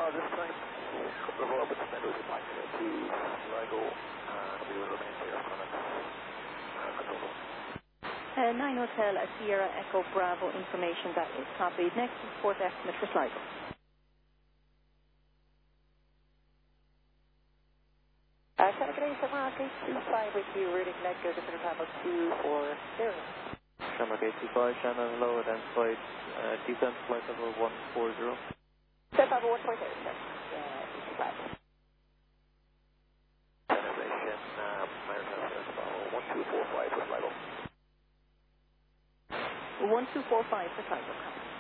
this time. Couple of orbits, then we'll be back to Sligo, and we will remain here for control room. 9 Hotel Sierra Echo Bravo information that is copied. Next report estimate for Sligo. Shannon Gate, Mark 825 with you, reading Echo, different travel 240. Shamrock 825, Shannon, hello, identified, descent flight level 140. Descent level 140, sir. 85. Generation, Maritime follow 1245 for Sligo. 1245 for Sligo.